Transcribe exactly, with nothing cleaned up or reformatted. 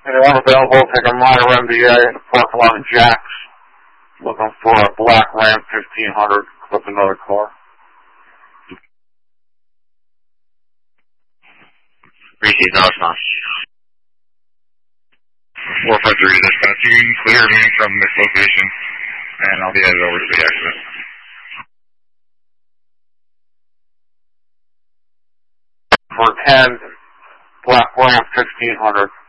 Anyone available, take a minor M B A in the parking lot of Jack's. Looking for a black Ram fifteen hundred, clip another car. Appreciate that, son. four five three, dispatch. You can clear me from this location, and I'll be headed over to the exit. For ten, black Ram fifteen hundred.